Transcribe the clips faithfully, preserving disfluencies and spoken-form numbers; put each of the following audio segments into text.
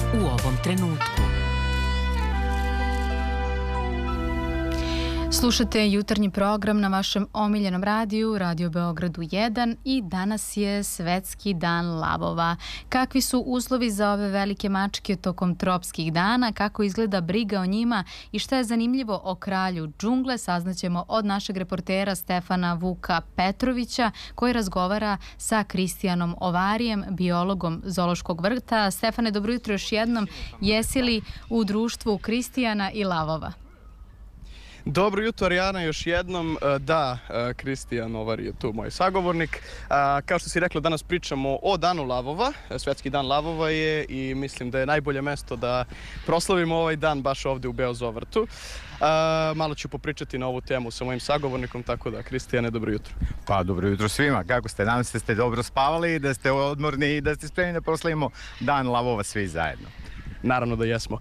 u ovom trenutku. Slušate jutarnji program na vašem omiljenom radiju, Radio Beogradu jedan, i danas je Svetski dan lavova. Kakvi su uslovi za ove velike mačke tokom tropskih dana, kako izgleda briga o njima i šta je zanimljivo o kralju džungle, saznaćemo od našeg reportera Stefana Vuka Petrovića, koji razgovara sa Kristijanom Ovarijem, biologom zoološkog vrta. Stefane, dobro jutro još jednom. Jesi li u društvu Kristijana i lavova? Dobro jutro, Arijana, još jednom. Da, Kristijan Ovar je tu moj sagovornik. Kao što si rekla, danas pričamo o Danu lavova. Svetski dan lavova je i mislim da je najbolje mesto da proslavimo ovaj dan baš ovde u Beozovrtu. Malo ću popričati na ovu temu sa mojim sagovornikom, tako da, Kristijane, dobro jutro. Pa, dobro jutro svima. Kako ste? Nadam se da ste dobro spavali, da ste odmorni i da ste spremni da proslavimo Dan lavova svi zajedno. Naravno da jesmo.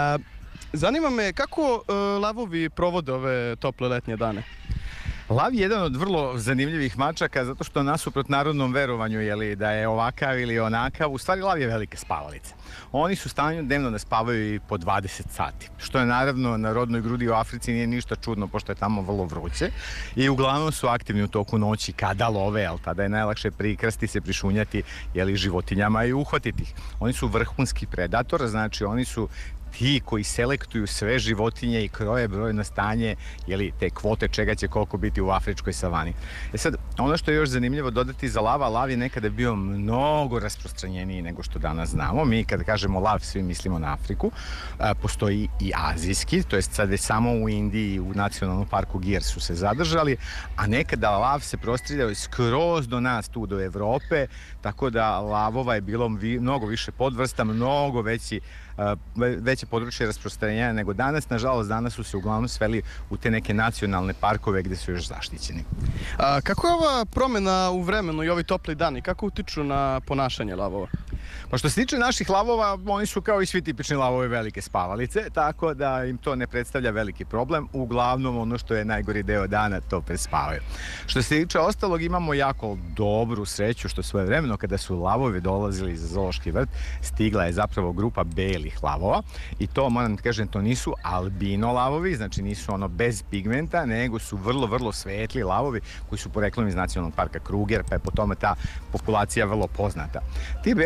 Zanima me kako uh, lavovi provode ove tople letnje dane? Lav je jedan od vrlo zanimljivih mačaka zato što nasuprot narodnom verovanju jeli, da je ovakav ili onakav, u stvari lav je velika spavalica. Oni su u stanju dnevno da spavaju i po dvadeset sati, što je naravno na rodnoj grudi u Africi nije ništa čudno pošto je tamo vrlo vruće i uglavnom su aktivni u toku noći kada love, jel, tada je najlakše prikrasti se, prišunjati jeli, životinjama i uhvatiti ih. Oni su vrhunski predator, znači oni su ti koji selektuju sve životinje i kroje brojno stanje, jeli, te kvote čega će koliko biti u afričkoj savani. E sad, ono što je još zanimljivo dodati za lava, lav je nekada bio mnogo rasprostranjeniji nego što danas znamo. Mi kada kažemo lav, svi mislimo na Afriku. A, postoji i azijski, to jest sad već samo u Indiji, u nacionalnom parku Gir su se zadržali, a nekada lav se prostriljao skroz do nas, tu do Evrope, tako da lavova je bilo vi, mnogo više podvrsta, mnogo veći veće područje rasprostranjenja nego danas. Nažalost, danas su se uglavnom sveli u te neke nacionalne parkove gde su još zaštićeni. A kako je ova promjena u vremenu i ovi topli dani, kako utiču na ponašanje lavova? Pa što se tiče naših lavova, oni su kao i svi tipični lavovi velike spavalice, tako da im to ne predstavlja veliki problem. Uglavnom, ono što je najgori deo dana, to prespavaju. Što se tiče ostalog, imamo jako dobru sreću što svoje vremeno kada su lavovi dolazili za zoološki vrt, stigla je zapravo grupa belih lavova i to, moram da kažem, to nisu albino lavovi, znači nisu ono bez pigmenta, nego su vrlo, vrlo svetli lavovi koji su poreklom iz nacionalnog parka Kruger, pa je po tome ta populacija vrlo poznata. Ti